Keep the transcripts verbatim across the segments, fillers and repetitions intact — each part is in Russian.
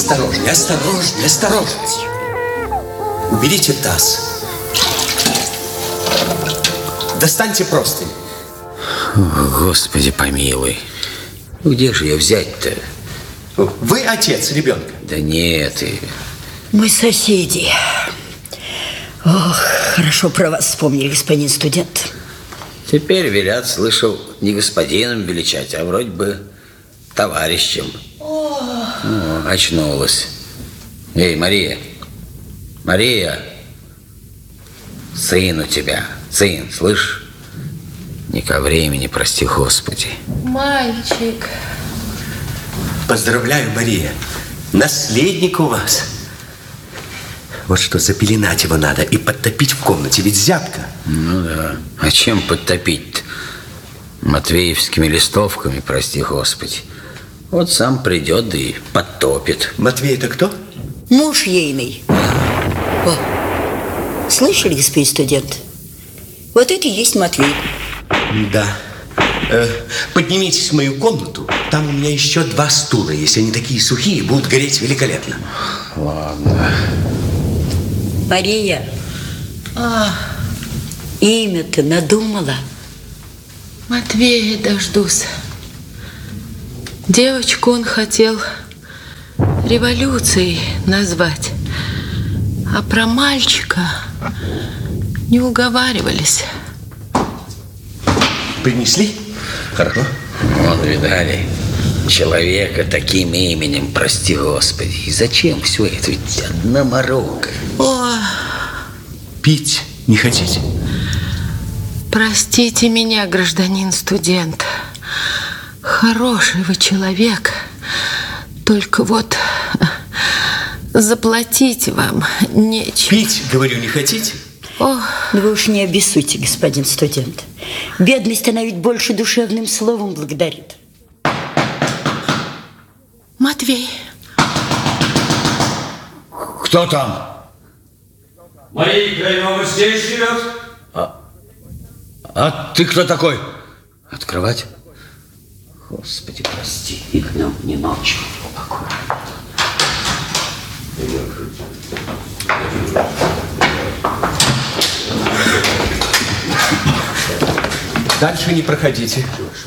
Осторожнее, осторожнее, осторожнее. Уберите таз. Достаньте простынь. О, Господи помилуй. Где же ее взять-то? Вы отец ребенка? Да нет. И... Мы соседи. Ох, хорошо про вас вспомнили, господин студент. Теперь велят, слышал, не господином величать, а вроде бы товарищем. О, очнулась. Эй, Мария, Мария, сын у тебя, сын, слышь? Не ко времени, прости, Господи. Мальчик. Поздравляю, Мария. Наследник у вас. Вот что, запеленать его надо и подтопить в комнате, ведь зябко. Ну да. А чем подтопить-то? Матвеевскими листовками, прости, Господи. Вот сам придет, да и подтопит. Матвей это кто? Муж ейный. О, слышали, господин студент? Вот это и есть Матвей. Да. Э, поднимитесь в мою комнату. Там у меня еще два стула. Если они такие сухие, будут гореть великолепно. Ладно. Мария, А, имя-то надумала? Матвея дождусь. Девочку он хотел революцией назвать. А про мальчика не уговаривались. Принесли? Хорошо. Вон, видали, человека таким именем, прости, Господи. И зачем все это? Ведь одна морока. О, Пить не хотите? простите меня, гражданин студент. Хороший вы человек. Только вот заплатить вам нечего. Пить, говорю, не хотите? Ох. Да вы уж не обессудьте, господин студент. Бедность, она ведь больше душевным словом благодарит. Матвей. Кто там? Мария Краева здесь живет? А, а ты кто такой? Открывать? Господи, прости, и днем, не ночью. Дальше не проходите.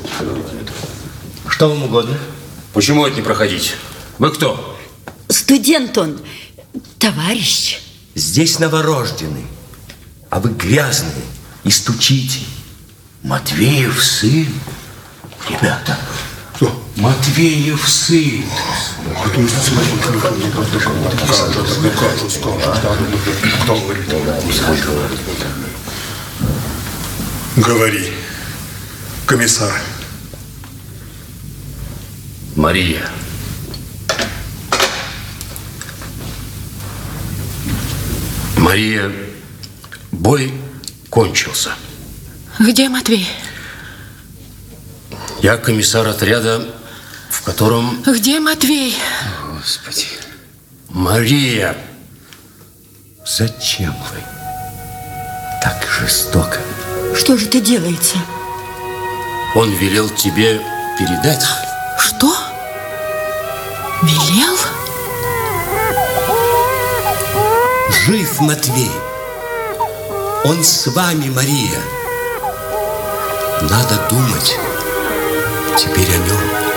Что вам угодно? Почему это не проходить? Вы кто? Студент он, товарищ. Здесь новорожденный, а вы грязные и стучите. Матвеев сын. Ребята, Матвеев сын. Говори, комиссар. Мария. Мария, бой кончился. Где Матвей? Я комиссар отряда, в котором... Где Матвей? Господи. Мария. Зачем вы так жестоко? Что же это делается? Он велел тебе передать. Что? Велел? Жив Матвей. Он с вами, Мария. Надо думать теперь о нем.